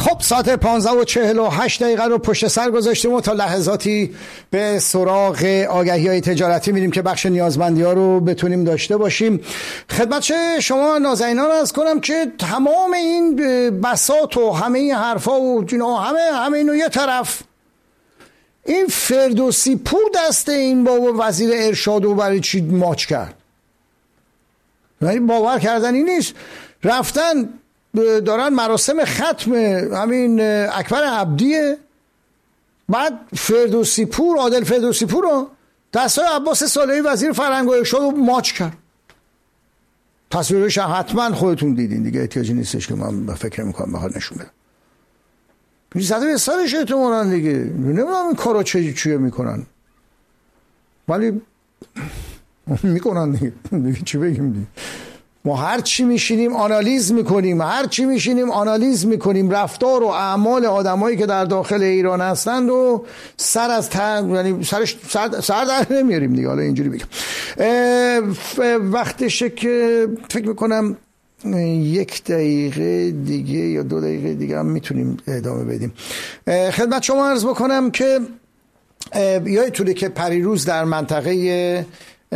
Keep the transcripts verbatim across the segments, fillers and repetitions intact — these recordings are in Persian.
خب ساعت پانزده و چهل و هشت دقیقه رو پشت سر گذاشتیم و تا لحظاتی به سراغ آگهی های تجارتی میریم که بخش نیازمندی ها رو بتونیم داشته باشیم. خدمت شما نازنینان عرض کنم که تمام این بساط و همه این حرفا و همه همه اینو یه طرف، این فردوسی پور دست این بابا وزیر ارشاد و برای چی ماچ کرد؟ یعنی باور کردنی نیست. رفتن دارن مراسم ختم همین اکبر عبدیه، بعد فردوسی پور، عادل فردوسی پور رو دستای عباس صالحی وزیر فرهنگ و ارشاد رو ماچ کرد. تصویرش حتما خودتون دیدین دیگه، احتیاجی نیستش که من فکر میکنم بخواد نشون بدم. زده به سرش احتمالاً دیگه، نمیدونم این کارا چه چیه میکنن، ولی میکنن دیگه. دیگه چی بگیم دیگه؟ ما هر چی میشینیم آنالیز میکنیم، هر چی میشینیم آنالیز میکنیم رفتار و اعمال آدمایی که در داخل ایران هستند و سر از تن، یعنی سرش سر, سر در نمیاریم دیگه. حالا اینجوری بگم وقتشه که فکر میکنم یک دقیقه دیگه یا دو دقیقه دیگه هم میتونیم ادامه بدیم. خدمت شما عرض بکنم که یادتونه که پریروز در منطقه،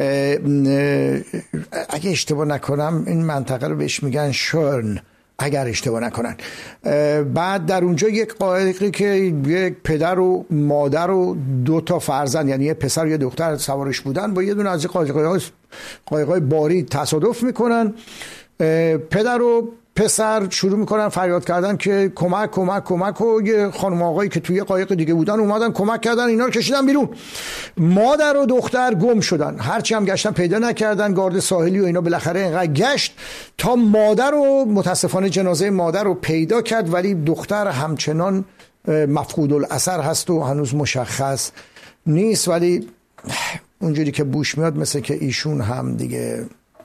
اگه اشتباه نکنم این منطقه رو بهش میگن شرن اگر اشتباه نکنن، بعد در اونجا یک قایقی که یک پدر و مادر و دو تا فرزند، یعنی یه پسر و یه دختر سوارش بودن، با یه دونه از قایق‌های قایق‌های باری تصادف میکنن. پدر و پسر شروع میکنن فریاد کردن که کمک کمک کمک و یه خانم آقایی که توی قایق دیگه بودن اومدن کمک کردن، اینا رو کشیدن بیرون. مادر و دختر گم شدن، هرچی هم گشتن پیدا نکردن. گارد ساحلی و اینا بالاخره اینقدر گشت تا مادر رو، متاسفانه جنازه مادر رو پیدا کرد، ولی دختر همچنان مفقود الاثر هست و هنوز مشخص نیست. ولی اونجوری که بوش میاد مثل که ایشون هم دیگه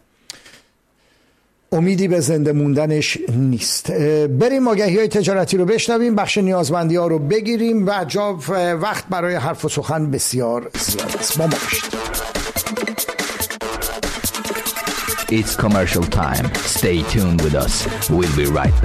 امیدی به زنده موندنش نیست. بریم آگهی های تجارتی رو بشنویم، بخش نیازمندی ها رو بگیریم و جا وقت برای حرف و سخن بسیار زیاد است. ما باشید. It's commercial time. Stay tuned with us. We'll be right